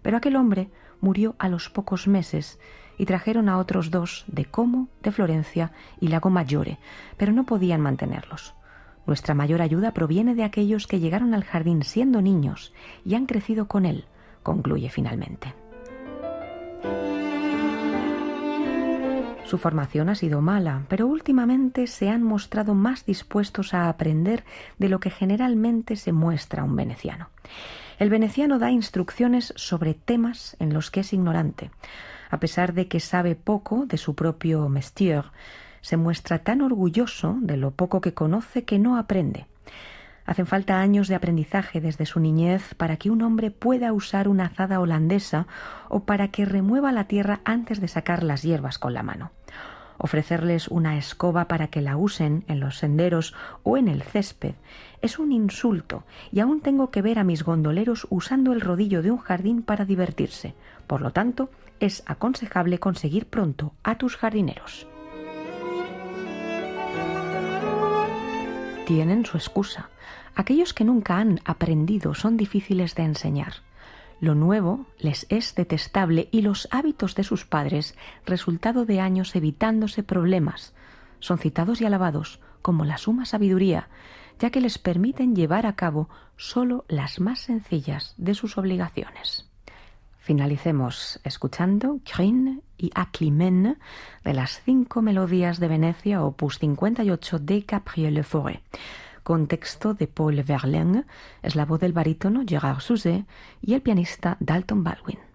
pero aquel hombre murió a los pocos meses y trajeron a otros 2 de Como, de Florencia y Lago Maggiore, pero no podían mantenerlos. Nuestra mayor ayuda proviene de aquellos que llegaron al jardín siendo niños y han crecido con él, concluye finalmente. Su formación ha sido mala, pero últimamente se han mostrado más dispuestos a aprender de lo que generalmente se muestra un veneciano. El veneciano da instrucciones sobre temas en los que es ignorante. A pesar de que sabe poco de su propio métier, se muestra tan orgulloso de lo poco que conoce que no aprende. Hacen falta años de aprendizaje desde su niñez para que un hombre pueda usar una azada holandesa o para que remueva la tierra antes de sacar las hierbas con la mano. Ofrecerles una escoba para que la usen en los senderos o en el césped es un insulto y aún tengo que ver a mis gondoleros usando el rodillo de un jardín para divertirse. Por lo tanto, es aconsejable conseguir pronto a tus jardineros. Tienen su excusa. Aquellos que nunca han aprendido son difíciles de enseñar. Lo nuevo les es detestable y los hábitos de sus padres, resultado de años evitándose problemas, son citados y alabados como la suma sabiduría, ya que les permiten llevar a cabo solo las más sencillas de sus obligaciones. Finalicemos escuchando Grieg y Aclimène de las 5 melodías de Venecia, opus 58 de Gabriel Lefauré, con texto de Paul Verlaine, es la voz del barítono Gérard Souzet y el pianista Dalton Baldwin.